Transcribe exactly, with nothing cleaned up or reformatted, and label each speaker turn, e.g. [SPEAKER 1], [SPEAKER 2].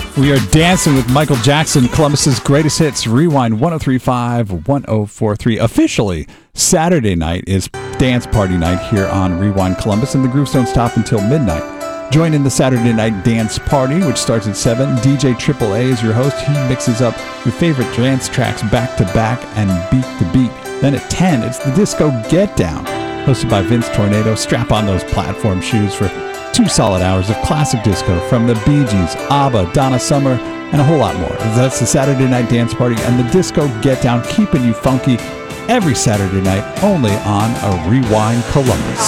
[SPEAKER 1] We are dancing with Michael Jackson, Columbus's greatest hits. Rewind one oh three point five, one oh four point three. Officially, Saturday night is dance party night here on Rewind Columbus, and the grooves don't stop until midnight. Join in the Saturday night dance party, which starts at seven. D J Triple A is your host. He mixes up your favorite dance tracks back to back and beat to beat. Then at ten, it's the Disco Get Down, hosted by Vince Tornado. Strap on those platform shoes for two solid hours of classic disco from the Bee Gees, ABBA, Donna Summer, and a whole lot more. That's the Saturday night dance party and the Disco Get Down, keeping you funky every Saturday night only on a Rewind Columbus.